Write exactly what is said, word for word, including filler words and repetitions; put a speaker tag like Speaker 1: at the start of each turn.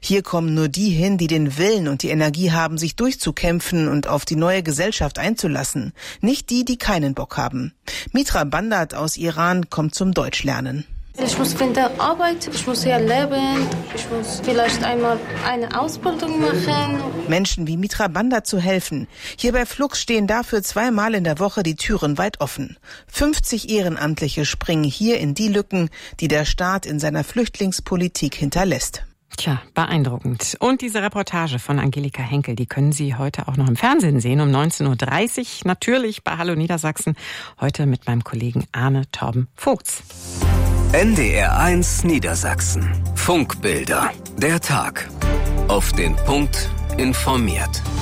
Speaker 1: Hier kommen nur die hin, die den Willen und die Energie haben, sich durchzukämpfen und auf die neue Gesellschaft einzulassen. Nicht die, die keinen Bock haben. Mitra Bandat aus Iran kommt zum Deutschlernen.
Speaker 2: Ich muss finden Arbeit, ich muss hier leben, ich muss vielleicht einmal eine Ausbildung machen.
Speaker 1: Menschen wie Mitra Bandat zu helfen. Hier bei Flux stehen dafür zweimal in der Woche die Türen weit offen. fünfzig Ehrenamtliche springen hier in die Lücken, die der Staat in seiner Flüchtlingspolitik hinterlässt.
Speaker 3: Tja, beeindruckend. Und diese Reportage von Angelika Henkel, die können Sie heute auch noch im Fernsehen sehen, um neunzehn Uhr dreißig, natürlich bei Hallo Niedersachsen, heute mit meinem Kollegen Arne Torben Vogts.
Speaker 4: N D R eins Niedersachsen. Funkbilder. Der Tag. Auf den Punkt informiert.